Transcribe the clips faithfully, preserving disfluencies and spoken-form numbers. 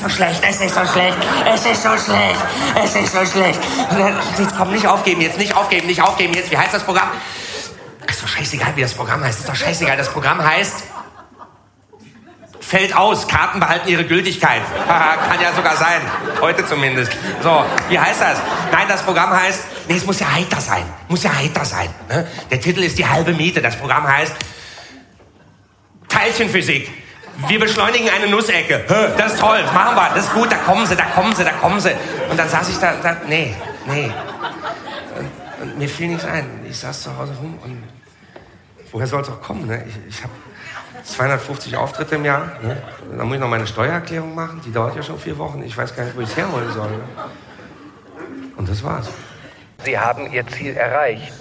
so schlecht, es ist so schlecht, es ist so schlecht, es ist so schlecht. Jetzt komm, nicht aufgeben, jetzt nicht aufgeben, nicht aufgeben, jetzt, wie heißt das Programm? Ist doch scheißegal, wie das Programm heißt, ist doch scheißegal, das Programm heißt... Fällt aus, Karten behalten ihre Gültigkeit. Kann ja sogar sein, heute zumindest. So, wie heißt das? Nein, das Programm heißt, nee, es muss ja heiter sein, muss ja heiter sein. Ne? Der Titel ist die halbe Miete, das Programm heißt Teilchenphysik. Wir beschleunigen eine Nussecke. Das ist toll, machen wir, das ist gut, da kommen sie, da kommen sie, da kommen sie. Und dann saß ich da, da nee, nee. Und, und mir fiel nichts ein. Ich saß zu Hause rum und woher soll es auch kommen? Ne? Ich, ich habe zweihundertfünfzig Auftritte im Jahr. Ne? Dann muss ich noch meine Steuererklärung machen. Die dauert ja schon vier Wochen. Ich weiß gar nicht, wo ich es herholen soll. Ne? Und das war's. Sie haben Ihr Ziel erreicht.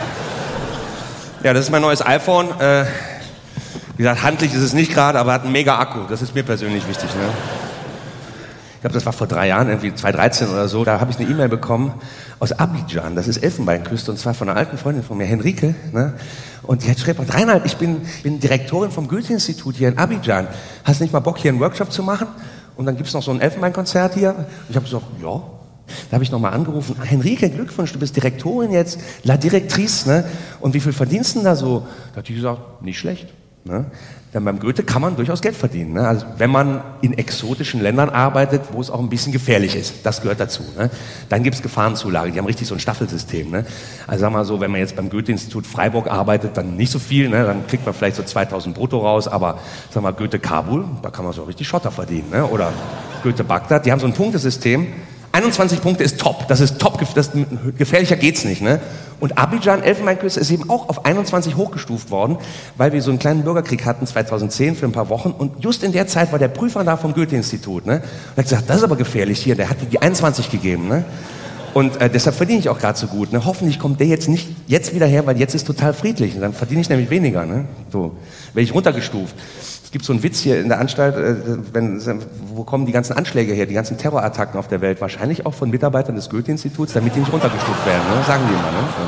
Ja, das ist mein neues iPhone. Äh, wie gesagt, handlich ist es nicht gerade, aber hat einen mega Akku. Das ist mir persönlich wichtig. Ne? Ich glaube, das war vor drei Jahren, irgendwie zweitausenddreizehn oder so. Da habe ich eine E-Mail bekommen aus Abidjan. Das ist Elfenbeinküste. Und zwar von einer alten Freundin von mir, Henrike. Ne? Und die hat geschrieben, Reinhard, ich bin, bin Direktorin vom Goethe-Institut hier in Abidjan. Hast du nicht mal Bock, hier einen Workshop zu machen? Und dann gibt es noch so ein Elfenbeinkonzert hier. Und ich habe gesagt, ja. Da habe ich nochmal angerufen, Henrike, Glückwunsch, du bist Direktorin jetzt, La Directrice, ne? Und wie viel verdienst du denn da so? Da hat die gesagt, nicht schlecht. Ne? Denn beim Goethe kann man durchaus Geld verdienen. Ne? Also wenn man in exotischen Ländern arbeitet, wo es auch ein bisschen gefährlich ist, das gehört dazu. Ne? Dann gibt es Gefahrenzulage, die haben richtig so ein Staffelsystem. Ne? Also sag mal so, wenn man jetzt beim Goethe-Institut Freiburg arbeitet, dann nicht so viel, ne? Dann kriegt man vielleicht so zweitausend brutto raus, aber sag mal Goethe Kabul, da kann man so richtig Schotter verdienen. Ne? Oder Goethe Bagdad, die haben so ein Punktesystem. einundzwanzig Punkte ist top, das ist top, das, gefährlicher geht's nicht. Ne? Und Abidjan, Elfenbeinküste, ist eben auch auf einundzwanzig hochgestuft worden, weil wir so einen kleinen Bürgerkrieg hatten zweitausendzehn für ein paar Wochen und just in der Zeit war der Prüfer da vom Goethe-Institut. Ne? Und er hat gesagt, das ist aber gefährlich hier, der hat die einundzwanzig gegeben. Ne? Und äh, deshalb verdiene ich auch gerade so gut. Ne? Hoffentlich kommt der jetzt nicht jetzt wieder her, weil jetzt ist total friedlich. Und dann verdiene ich nämlich weniger. Ne? So, werde ich runtergestuft. Es gibt so einen Witz hier in der Anstalt, äh, wenn, wo kommen die ganzen Anschläge her, die ganzen Terrorattacken auf der Welt? Wahrscheinlich auch von Mitarbeitern des Goethe-Instituts, damit die nicht runtergestuft werden, ne? Sagen die immer. Ne?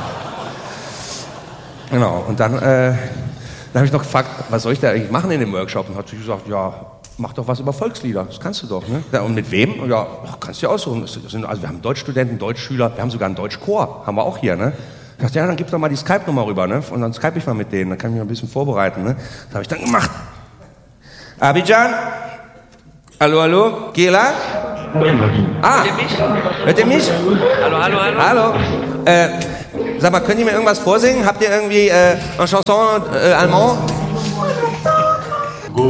So. Genau, und dann, äh, dann habe ich noch gefragt, was soll ich da eigentlich machen in dem Workshop? Und hat sie gesagt, ja, mach doch was über Volkslieder, das kannst du doch. Ne? Ja, und mit wem? Ja, kannst du dir aussuchen. Das sind, also wir haben Deutschstudenten, Deutschschüler, wir haben sogar einen Deutschchor, haben wir auch hier. Ne? Ich dachte, ja, dann gib doch mal die Skype-Nummer rüber, ne? Und dann Skype ich mal mit denen, dann kann ich mich ein bisschen vorbereiten. Ne? Das habe ich dann gemacht. Abidjan? Hallo, hallo? Gela? Ah, hört ihr mich? Hallo, hallo, hallo. Hallo. Äh, sag mal, könnt ihr mir irgendwas vorsingen? Habt ihr irgendwie äh, eine Chanson äh, allemand?